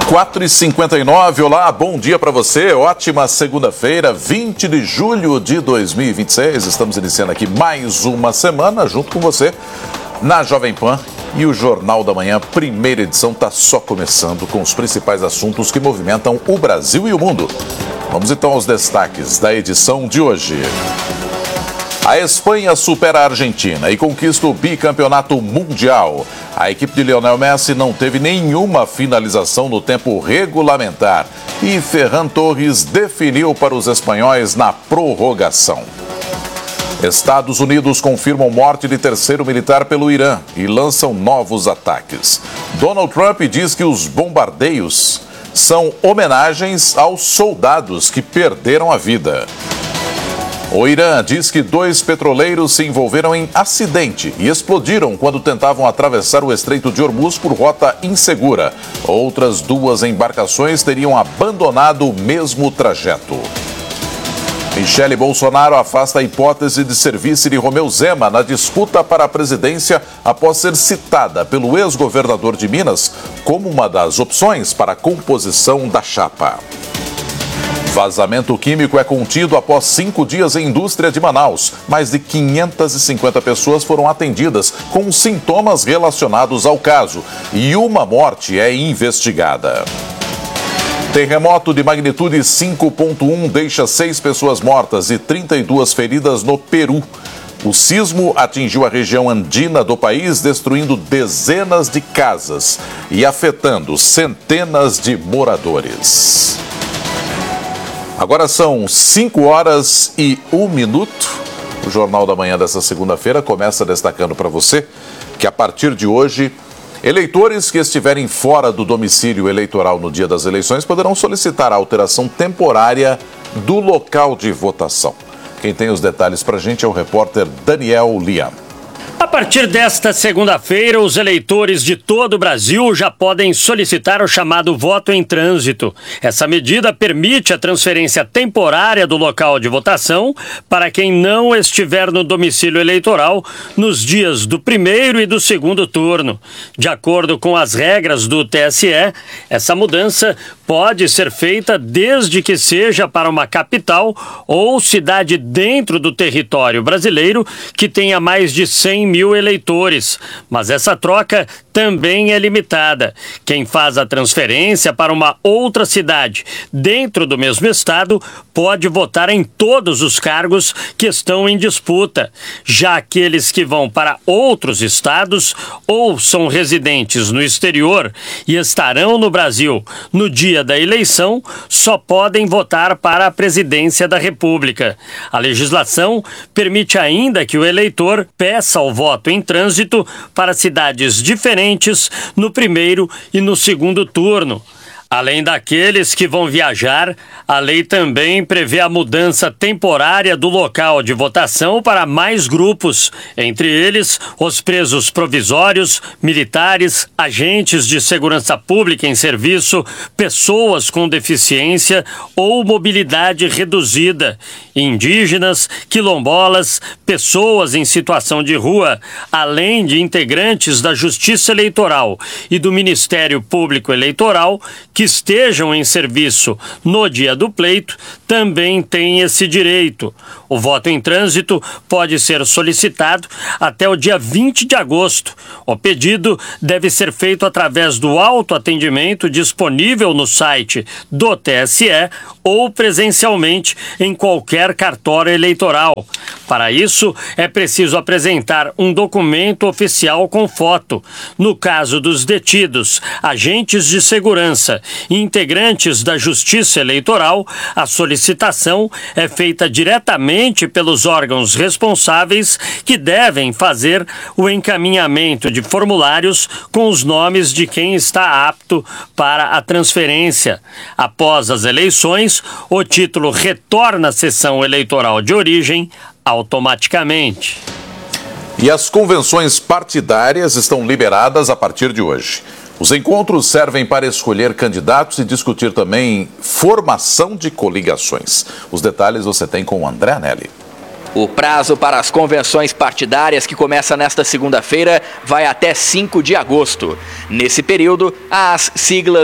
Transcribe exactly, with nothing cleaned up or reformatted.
quatro e cinquenta e nove, olá, bom dia para você, ótima segunda-feira, vinte de julho de dois mil e vinte e seis, estamos iniciando aqui mais uma semana junto com você na Jovem Pan e o Jornal da Manhã, primeira edição, está só começando com os principais assuntos que movimentam o Brasil e o mundo. Vamos então aos destaques da edição de hoje. A Espanha supera a Argentina e conquista o bicampeonato mundial. A equipe de Lionel Messi não teve nenhuma finalização no tempo regulamentar e Ferran Torres definiu para os espanhóis na prorrogação. Estados Unidos confirmam morte de terceiro militar pelo Irã e lançam novos ataques. Donald Trump diz que os bombardeios são homenagens aos soldados que perderam a vida. O Irã diz que dois petroleiros se envolveram em acidente e explodiram quando tentavam atravessar o Estreito de Hormuz por rota insegura. Outras duas embarcações teriam abandonado o mesmo trajeto. Michele Bolsonaro afasta a hipótese de ser vice de Romeu Zema na disputa para a presidência após ser citada pelo ex-governador de Minas como uma das opções para a composição da chapa. Vazamento químico é contido após cinco dias em indústria de Manaus. Mais de quinhentas e cinquenta pessoas foram atendidas com sintomas relacionados ao caso e uma morte é investigada. Terremoto de magnitude cinco ponto um deixa seis pessoas mortas e trinta e duas feridas no Peru. O sismo atingiu a região andina do país, destruindo dezenas de casas e afetando centenas de moradores. Agora são cinco horas e um minuto. O Jornal da Manhã dessa segunda-feira começa destacando para você que a partir de hoje, eleitores que estiverem fora do domicílio eleitoral no dia das eleições poderão solicitar a alteração temporária do local de votação. Quem tem os detalhes para a gente é o repórter Daniel Liam. A partir desta segunda-feira, os eleitores de todo o Brasil já podem solicitar o chamado voto em trânsito. Essa medida permite a transferência temporária do local de votação para quem não estiver no domicílio eleitoral nos dias do primeiro e do segundo turno. De acordo com as regras do T S E, essa mudança pode ser feita desde que seja para uma capital ou cidade dentro do território brasileiro que tenha mais de cem mil eleitores, mas essa troca também é limitada. Quem faz a transferência para uma outra cidade dentro do mesmo estado pode votar em todos os cargos que estão em disputa. Já aqueles que vão para outros estados ou são residentes no exterior e estarão no Brasil no dia da eleição só podem votar para a presidência da República. A legislação permite ainda que o eleitor peça o voto em trânsito para cidades diferentes no primeiro e no segundo turno. Além daqueles que vão viajar, a lei também prevê a mudança temporária do local de votação para mais grupos, entre eles os presos provisórios, militares, agentes de segurança pública em serviço, pessoas com deficiência ou mobilidade reduzida, indígenas, quilombolas, pessoas em situação de rua, além de integrantes da Justiça Eleitoral e do Ministério Público Eleitoral que estejam em serviço no dia do pleito, também têm esse direito. O voto em trânsito pode ser solicitado até o dia vinte de agosto. O pedido deve ser feito através do autoatendimento disponível no site do T S E ou presencialmente em qualquer cartório eleitoral. Para isso, é preciso apresentar um documento oficial com foto. No caso dos detidos, agentes de segurança e integrantes da Justiça Eleitoral, a solicitação é feita diretamente pelos órgãos responsáveis que devem fazer o encaminhamento de formulários com os nomes de quem está apto para a transferência. Após as eleições, o título retorna à sessão eleitoral de origem automaticamente. E as convenções partidárias estão liberadas a partir de hoje. Os encontros servem para escolher candidatos e discutir também formação de coligações. Os detalhes você tem com o André Anelli. O prazo para as convenções partidárias, que começa nesta segunda-feira, vai até cinco de agosto. Nesse período, as siglas